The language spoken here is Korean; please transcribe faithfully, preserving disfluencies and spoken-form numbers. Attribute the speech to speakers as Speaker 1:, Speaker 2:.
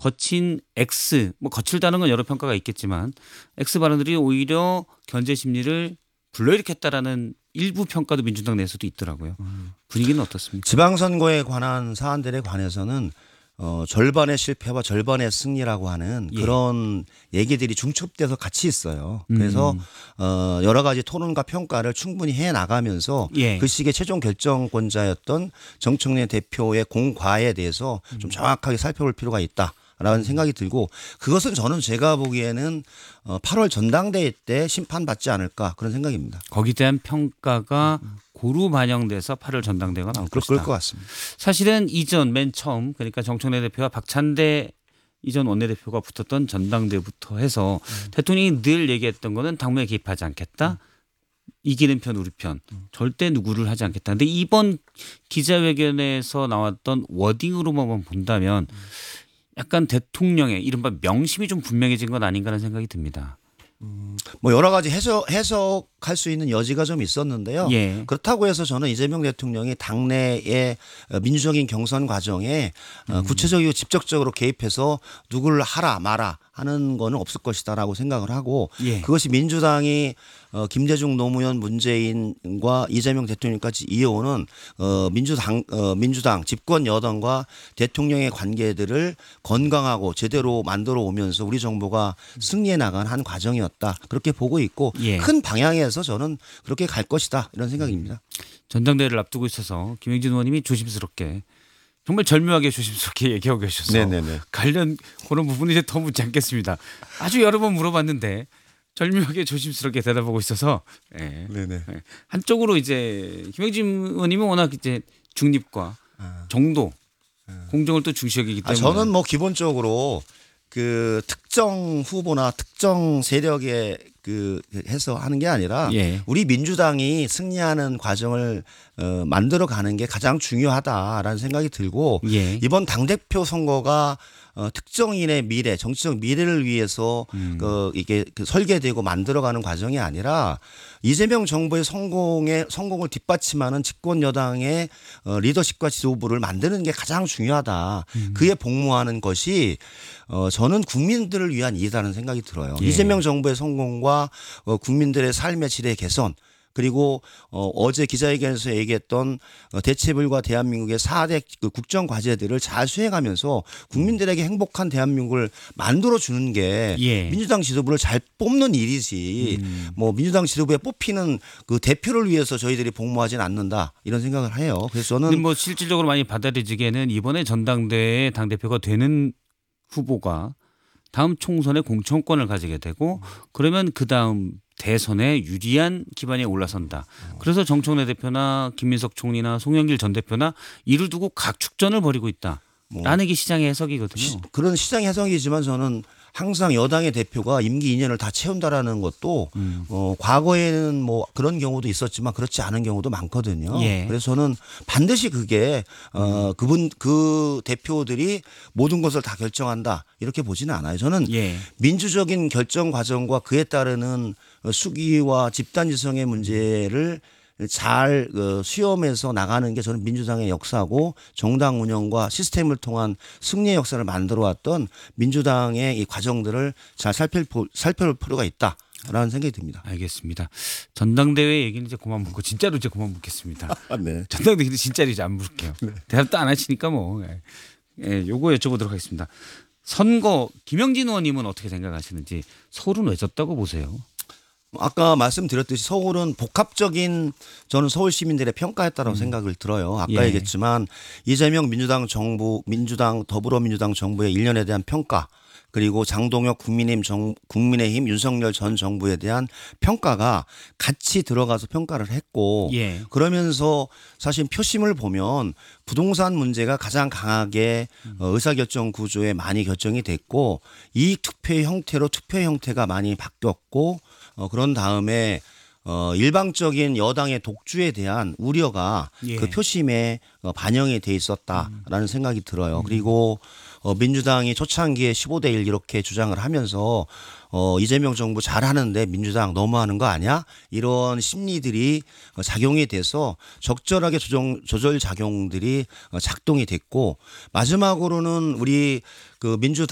Speaker 1: 거친 X, 뭐 거칠다는 건 여러 평가가 있겠지만 X 발언들이 오히려 견제 심리를 불러일으켰다라는 일부 평가도 민주당 내에서도 있더라고요. 분위기는 어떻습니까?
Speaker 2: 지방선거에 관한 사안들에 관해서는 어, 절반의 실패와 절반의 승리라고 하는
Speaker 1: 예.
Speaker 2: 그런 얘기들이 중첩돼서 같이 있어요. 그래서
Speaker 1: 음.
Speaker 2: 어, 여러 가지 토론과 평가를 충분히 해 나가면서
Speaker 1: 예.
Speaker 2: 그 시기의 최종 결정권자였던 정청래 대표의 공과에 대해서 좀 정확하게 살펴볼 필요가 있다. 라는 생각이 들고 그것은 저는 제가 보기에는 팔월 전당대회 때 심판받지 않을까 그런 생각입니다.
Speaker 1: 거기에 대한 평가가 고루 반영돼서 팔월 전당대회가 나올
Speaker 2: 그럴
Speaker 1: 것이다.
Speaker 2: 것 같습니다.
Speaker 1: 사실은 이전 맨 처음 그러니까 정청래 대표와 박찬대 이전 원내대표가 붙었던 전당대회부터 해서 음. 대통령이 늘 얘기했던 거는 당무에 개입하지 않겠다. 음. 이기는 편 우리 편 절대 누구를 하지 않겠다. 그런데 이번 기자회견에서 나왔던 워딩으로만 본다면 음. 약간 대통령의 이른바 명심이 좀 분명해진 건 아닌가 하는 생각이 듭니다.
Speaker 2: 음, 뭐 여러 가지 해석, 해석할 수 있는 여지가 좀 있었는데요.
Speaker 1: 예.
Speaker 2: 그렇다고 해서 저는 이재명 대통령이 당내의 민주적인 경선 과정에 음. 구체적이고 직접적으로 개입해서 누구를 하라 마라 하는 거는 없을 것이다라고 생각을 하고 예. 그것이 민주당이 어, 김대중 노무현 문재인과 이재명 대통령까지 이어오는 어, 민주당 어, 민주당 집권 여당과 대통령의 관계들을 건강하고 제대로 만들어 오면서 우리 정부가 승리해 나간 한 과정이었다 그렇게 보고 있고 예. 큰 방향에서 저는 그렇게 갈 것이다 이런 생각입니다.
Speaker 1: 전당대회를 앞두고 있어서 김영진 의원님이 조심스럽게 정말 절묘하게 조심스럽게 얘기하고 계셔서 네네네. 관련 그런 부분이 이제 더 묻지 않겠습니다. 아주 여러 번 물어봤는데 절묘하게 조심스럽게 대답하고 있어서 네. 네네. 한쪽으로 이제 김영진 의원님은 워낙 이제 중립과 아. 정도 아. 공정을 또 중시하기 때문에
Speaker 2: 아, 저는 뭐 기본적으로 그 특정 후보나 특정 세력에 그 해서 하는 게 아니라 예. 우리 민주당이 승리하는 과정을 어, 만들어가는 게 가장 중요하다라는 생각이 들고 예. 이번 당대표 선거가 어, 특정인의 미래, 정치적 미래를 위해서 음. 그 이게 그 설계되고 만들어가는 과정이 아니라 이재명 정부의 성공에 성공을 뒷받침하는 집권 여당의 어, 리더십과 지도부를 만드는 게 가장 중요하다. 음. 그에 복무하는 것이 어, 저는 국민들을 위한 일이라는 생각이 들어요. 예. 이재명 정부의 성공과 어, 국민들의 삶의 질의 개선. 그리고 어, 어제 기자회견에서 얘기했던 어, 대체불과 대한민국의 사 대 그 국정 과제들을 잘 수행하면서 국민들에게 행복한 대한민국을 만들어주는 게 예. 민주당 지도부를 잘 뽑는 일이지 음. 뭐 민주당 지도부에 뽑히는 그 대표를 위해서 저희들이 복무하지는 않는다 이런 생각을 해요. 그래서 저는
Speaker 1: 뭐 실질적으로 많이 받아들이기에는 이번에 전당대회 당대표가 되는 후보가 다음 총선에 공천권을 가지게 되고 그러면 그 다음 대선에 유리한 기반에 올라선다. 그래서 정청래 대표나 김민석 총리나 송영길 전 대표나 이를 두고 각축전을 벌이고 있다. 라는 게 시장의 해석이거든요.
Speaker 2: 시, 그런 시장의 해석이지만 저는 항상 여당의 대표가 임기 이 년을 다 채운다라는 것도 음. 어, 과거에는 뭐 그런 경우도 있었지만 그렇지 않은 경우도 많거든요. 예. 그래서 저는 반드시 그게 어, 그분 그 대표들이 모든 것을 다 결정한다 이렇게 보지는 않아요. 저는 예. 민주적인 결정 과정과 그에 따르는 수기와 집단지성의 문제를 잘 수렴해서 나가는 게 저는 민주당의 역사고 정당 운영과 시스템을 통한 승리의 역사를 만들어 왔던 민주당의 이 과정들을 잘 살펴볼, 살펴볼 필요가 있다라는 생각이 듭니다.
Speaker 1: 알겠습니다. 전당대회 얘기는 이제 그만 묻고 진짜로 이제 그만 묻겠습니다.
Speaker 2: 아, 네.
Speaker 1: 전당대회 진짜로 이제 안 물을게요. 네. 대답도 안 하시니까 뭐 예, 요거 여쭤보도록 하겠습니다. 선거 김영진 의원님은 어떻게 생각하시는지 서울은 왜 졌다고 보세요?
Speaker 2: 아까 말씀드렸듯이 서울은 복합적인 저는 서울 시민들의 평가였다고 음. 생각을 들어요. 아까 예. 얘기했지만 이재명 민주당 정부, 민주당 더불어민주당 정부의 일 년에 대한 평가 그리고 장동혁 국민의힘, 정, 국민의힘 윤석열 전 정부에 대한 평가가 같이 들어가서 평가를 했고 예. 그러면서 사실 표심을 보면 부동산 문제가 가장 강하게 음. 의사결정 구조에 많이 결정이 됐고 이 투표의 형태로 투표의 형태가 많이 바뀌었고 어, 그런 다음에 어, 일방적인 여당의 독주에 대한 우려가 예. 그 표심에 어, 반영이 돼 있었다라는 음. 생각이 들어요. 음. 그리고 어, 민주당이 초창기에 십오 대 일 이렇게 주장을 하면서 어, 이재명 정부 잘하는데 민주당 너무하는 거 아니야? 이런 심리들이 작용이 돼서 적절하게 조정, 조절 작용들이 작동이 됐고 마지막으로는 우리 그 민주당